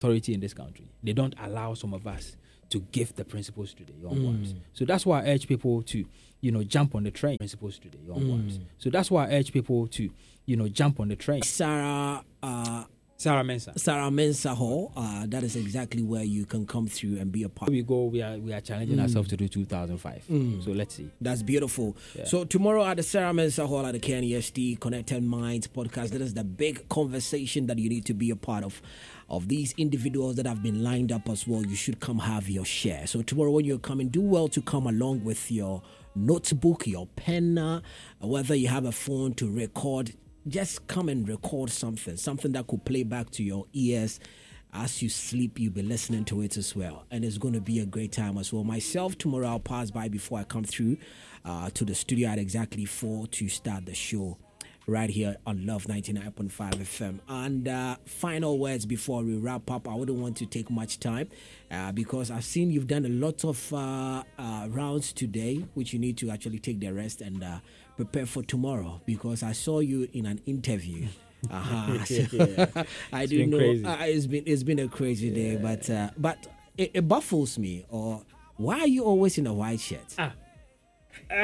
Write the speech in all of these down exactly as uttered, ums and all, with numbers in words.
authority in this country. They don't allow some of us to give the principles to the young mm. ones. So that's why I urge people to, you know, jump on the train. Principles to the young mm. ones. So that's why I urge people to, you know, jump on the train. Sarah, uh, Sarah Mensah. Sarah Mensah Hall. Uh, that is exactly where you can come through and be a part. We go. We are we are challenging mm. ourselves to do two thousand five. Mm. So let's see. That's beautiful. Yeah. So tomorrow at the Sarah Mensah Hall at the K N E S T Connected Minds podcast, that is the big conversation that you need to be a part of. Of these individuals that have been lined up as well, you should come have your share. So tomorrow when you're coming, do well to come along with your notebook, your pen, uh, whether you have a phone to record. Just come and record something, something that could play back to your ears as you sleep. You'll be listening to it as well, and it's going to be a great time as well. Myself, tomorrow I'll pass by before I come through uh, to the studio at exactly four to start the show right here on Love ninety-nine point five F M. And uh, final words before we wrap up. I wouldn't want to take much time uh, because I've seen you've done a lot of uh, uh, rounds today, which you need to actually take the rest and uh, prepare for tomorrow, because I saw you in an interview. Uh-huh. yeah. I do know uh, it's been it's been a crazy yeah. day, but uh, but it, it baffles me. Or why are you always in a white shirt? Ah. so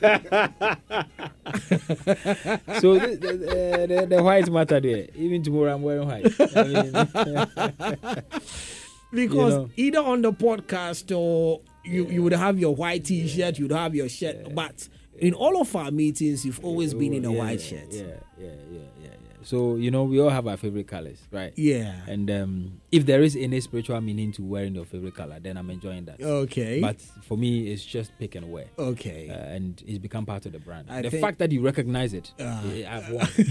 the, the, the, the white matter there. Even tomorrow I'm wearing white. I mean, because you know, either on the podcast or you, yeah. you would have your white t-shirt, you'd have your shirt, yeah. but in all of our meetings, you've always been in a yeah, white shirt. Yeah, yeah, yeah, yeah, yeah. So, you know, we all have our favorite colors, right? Yeah. And um, if there is any spiritual meaning to wearing your favorite color, then I'm enjoying that. Okay. But for me, it's just pick and wear. Okay. Uh, and it's become part of the brand. I the think, fact that you recognize it, uh, I've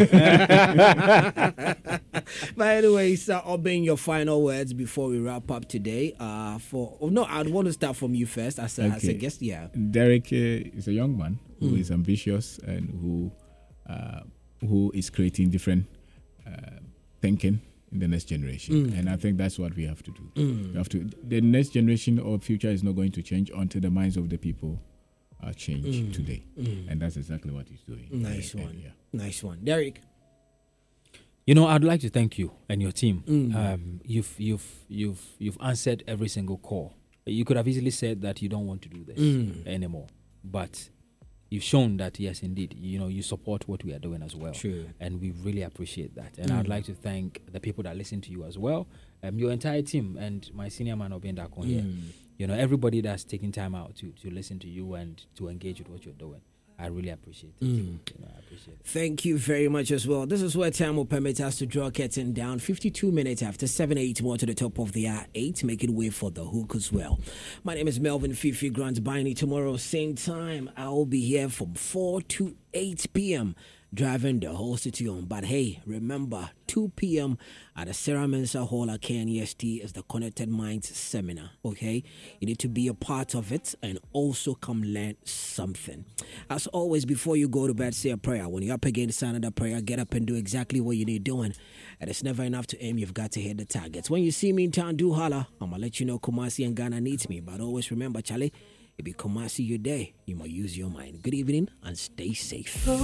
won. But anyways, uh, obeying your final words before we wrap up today. Uh, for oh, no, I'd want to start from you first as a, okay. as a guest. Yeah. Derek uh, is a young man who mm. is ambitious and who uh, who is creating different uh, thinking in the next generation. Mm. And I think that's what we have to do. Mm. We have to. The next generation or future is not going to change until the minds of the people are changed mm. today. Mm. And that's exactly what he's doing. Nice and, one. And, yeah. Nice one. Derek? You know, I'd like to thank you and your team. Mm. Um, you've you've you've you've answered every single call. You could have easily said that you don't want to do this mm. anymore, but you've shown that yes, indeed, you know, you support what we are doing as well. True. And we really appreciate that. And mm. I'd like to thank the people that listen to you as well, um, your entire team, and my senior man Obendakon mm. here. You know, everybody that's taking time out to to listen to you and to engage with what you're doing. I really appreciate it. Mm. You know, I appreciate it. Thank you very much as well. This is where time will permit us to draw curtain down. fifty-two minutes after seven, eight more to the top of the hour, eight, making way for the hook as well. My name is Melvin Fifi Grant Biney. Tomorrow, same time, I will be here from four to eight p.m. driving the whole city on. But hey, remember, two p.m. at the Sarah Mensah Hall at K N E S T is the Connected Minds Seminar, okay? You need to be a part of it and also come learn something. As always, before you go to bed, say a prayer. When you're up against another prayer, get up and do exactly what you need doing. And it's never enough to aim. You've got to hit the targets. When you see me in town, do holler. I'm going to let you know Kumasi and Ghana needs me. But always remember, Charlie, if you Kumasi your day, you must use your mind. Good evening and stay safe.